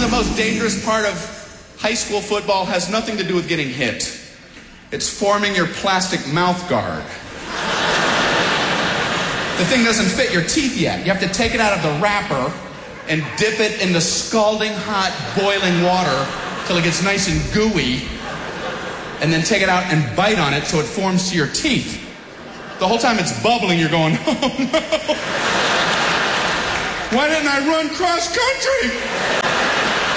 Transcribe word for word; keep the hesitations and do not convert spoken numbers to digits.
the most dangerous part of high school football has nothing to do with getting hit. It's forming your plastic mouth guard. The thing doesn't fit your teeth yet. You have to take it out of the wrapper and dip it in the scalding hot boiling water till it gets nice and gooey, and then take it out and bite on it so it forms to your teeth. The whole time it's bubbling, you're going, oh no! Why didn't I run cross country?